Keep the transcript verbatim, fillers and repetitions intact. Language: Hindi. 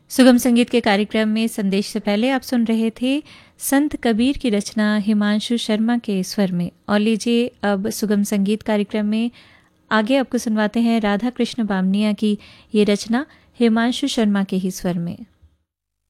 सुगम संगीत के कार्यक्रम में संदेश से पहले आप सुन रहे थे संत कबीर की रचना हिमांशु शर्मा के स्वर में। और लीजिए अब सुगम संगीत कार्यक्रम में आगे आपको सुनवाते हैं राधा कृष्ण बामनिया की ये रचना हिमांशु शर्मा के ही स्वर में।